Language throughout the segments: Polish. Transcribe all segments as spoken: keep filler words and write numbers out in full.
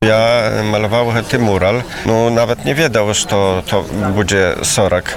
Ja malował ten mural, no nawet nie wiedział, że to, to będzie czterdzieści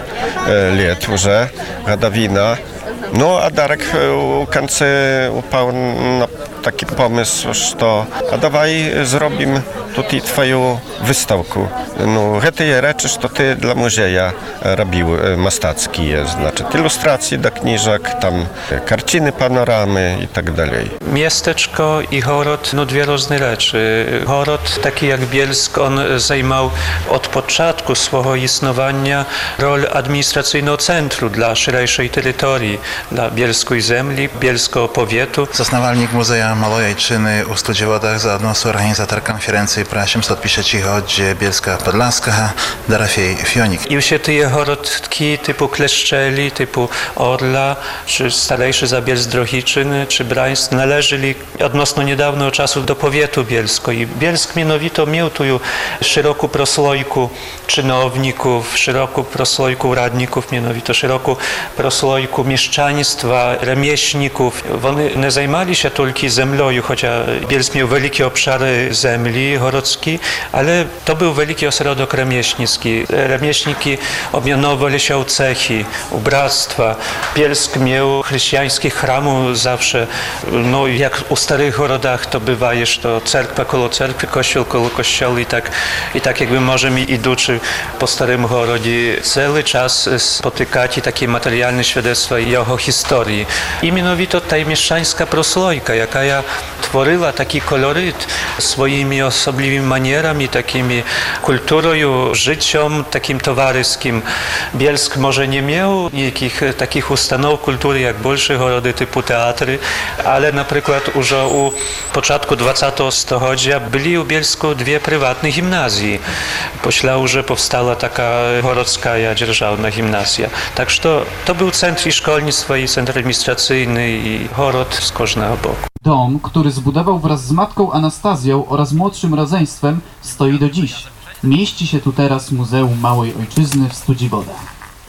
lat już, gadowina. No a Darek u końca upał na taki pomysł, że to, a dawaj zrobimy tutaj twoją wystawkę. No, te rzeczy, że ty dla muzeum robił mastacki jest, znaczy ilustracje do książek, tam karciny, panoramy i tak dalej. Miasteczko i Horod, no dwie różne rzeczy. Horod, taki jak Bielsk, on zajmował od początku swojego istnienia rolę administracyjnego centrum dla szerszej terytorii, dla bielskiej ziemi, bielskiego powiatu. Zasnowalnik Muzeum Małej Ojczyny u Studziewodach, zaodno organizator konferencji про сімсот п'ятдесятиріччя Bielska Podlaska, Dorofej Fionik. I się te horodki typu Kleszczeli, typu Orla, czy starejszy Zabielsk Drohiczyn, czy Brańsk należeli odnośnie niedawnego czasu do powiatu bielskiego. I Bielsk mianowito miał tu szeroką proslojku czynowników, szeroką proslojku radników, mianowito szeroką proslojku mieszczaństwa, remieślników. Oni nie zajmowali się tylko ziemią, chociaż Bielsk miał wielkie obszary ziemi horodskiej, ale to był wielki ośrodek remieślnicki. Remieślniki obmianowali się o cechy, u bractwa. Bielsk miał chrześcijańskich chramów zawsze, no jak u starych horodach to bywa, jest to cerkwa koło cerkwy, kościół koło kościoła i tak, i tak jakby możemy idący po starym horodzie cały czas spotykać takie materialne świadectwa jego historii. I mianowito ta mieszczańska proslojka, jaka ja tworzyła taki koloryt swoimi osobliwymi manierami, takimi kulturą, życiem takim towarzyskim. Bielsk może nie miał jakich takich ustanów kultury jak больше horody typu teatry, ale na przykład już u początku dwudziestego stulecia byli u Bielsku dwie prywatne gimnazje. Pośle już powstała taka horodzka dzierżawna gimnazja. Tak że to, to był centrum szkolnictwa i centrum administracyjny i horod z każdego boku. Dom, który zbudował wraz z matką Anastazją oraz młodszym rodzeństwem, stoi do dziś. Mieści się tu teraz Muzeum Małej Ojczyzny w Studziwodach.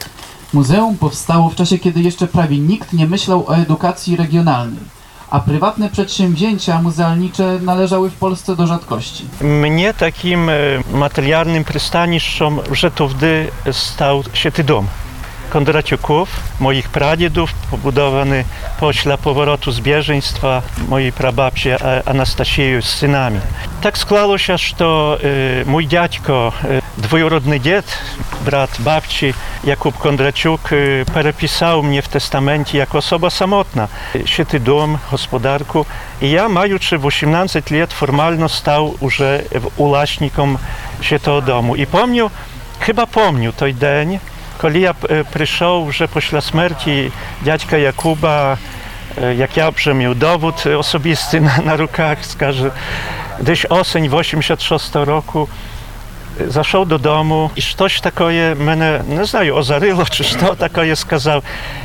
Muzeum powstało w czasie, kiedy jeszcze prawie nikt nie myślał o edukacji regionalnej, a prywatne przedsięwzięcia muzealnicze należały w Polsce do rzadkości. Mnie takim materialnym przystaniszczem, że to wtedy stał się ten dom. Kondraciuków, moich pradziadów, pobudowany pośle powrotu z bieżeństwa mojej prababci Anastasieju z synami. Tak skłało się, że y, mój dziadko, y, dwurodny dziad, brat babci Jakub Kondraciuk, y, perepisał mnie w testamencie jako osoba samotna. Siety dom, gospodarku. I ja, mając osiemnaście lat, formalnie stał już ulaśnikiem sietego domu. I pomnił, chyba pomnił той dzień, kiedy ja przyszedł, że po śmierci dziadka Jakuba, jak ja miał dowód osobisty na, na rukach, skaże, gdzieś oseń w osiemdziesiątym szóstym roku zaszedł do domu i coś takiego mnie, nie znam, ozaryło, czy co takiego сказал.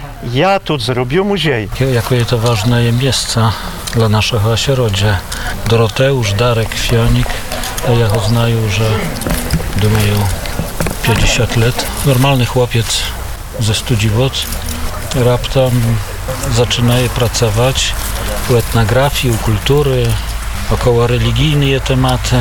Ja tu zrobił muzej. Jakie to ważne miejsce dla naszego ośrodka. Doroteusz, Darek, Fionik, ja go znają, że думаю, pięćdziesiąt lat. Normalny chłopiec ze Studziwod raptem zaczyna pracować u etnografii, u kultury, około religijne tematy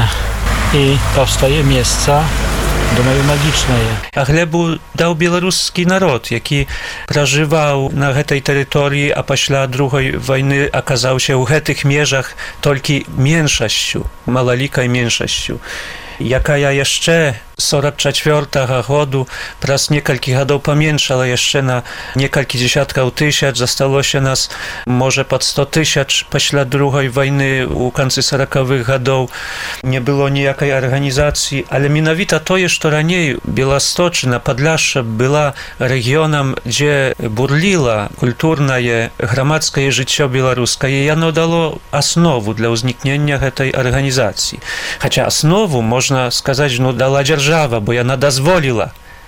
i powstaje miejsca, думаю, magiczne. A chlebu dał białoruski naród, jaki przeżywał na tej terytorii, a pośle drugiej wojny okazał się w tych mierzach tylko mniejszością, maloliką mniejszością. Jaka ja jeszcze сорок четвёртого году праз некалькі гадоў паменшала яшчэ на некалькі дзесяткаў тысяч, засталося нас можа пад сто тысяч пасля другой вайны у канцы сорокавых гадоў. Не было ніякай арганізацыі, але менавіта тое, што раней Беласточына, Падляшша была рэгіёнам, дзе бурліла культурнае грамадскае жыццё беларускае, яно дало аснову для ўзнікнення гэтай арганізацыі. Хаця аснову, можна сказаць, ну, дала дзяржава, bo ona dozwoliła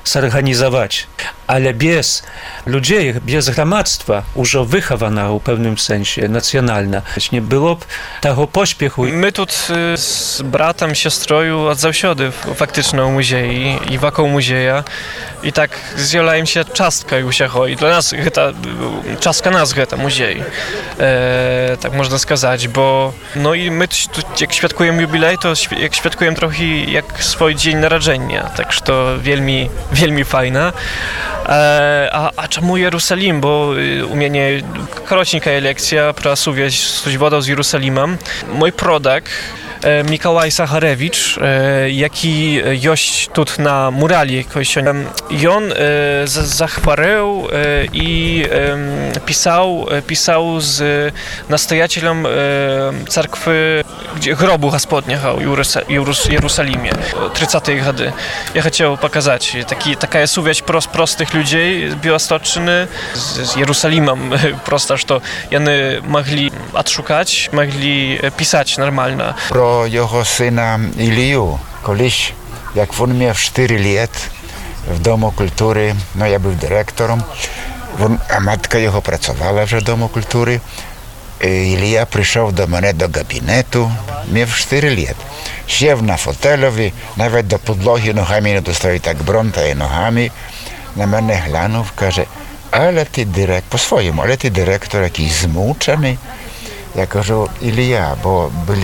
zorganizować. Ale bez ludzi, bez gramactwa, już wychowanego w pewnym sensie, nacjonalna, nie byłoby tego pośpiechu. My tu z bratem, siostrою od zawsiody faktycznie u muzeju i wokół muzeja. I tak zjela się czastka już i dla nas ta czastka nas ta muzej, e, tak można сказać, bo no i my tu, jak świadkujemy jubilej, to jak świadkujemy trochę jak swój dzień narodzenia, także to wielmi, wielmi fajne. E, a, a czemu Jerusalim? Bo u mnie krótka lekcja про сувязь Студзівода z Jerusalimem. Mój prodak Mikołaj Sacharewicz, jaki jest tu na murali, i on zachwarał i pisał, pisał z nastojacielem cerkwy grobu Gospodniego w Jerusalimie, trzydziestych lat. Ja chciał pokazać taki, taka suwiać prost, prostych ludzi z Białostoczyny z, z Jerusalimem, prosto, że oni mogli odszukać, mogli pisać normalnie. Про його сина Ілію. Колись, як він мав чотири роки в Дому культури, ну я був директором, він, а матка його працювала вже в Дому культури. Ілія прийшов до мене до кабінету, мав чотири роки. Сів на фотелеві, навіть до підлоги ногами не достає, так бронтає ногами. На мене глянув, каже, але ти директор, по-своєму, але ти директор якийсь змучений. Я кажу, Ілія, бо були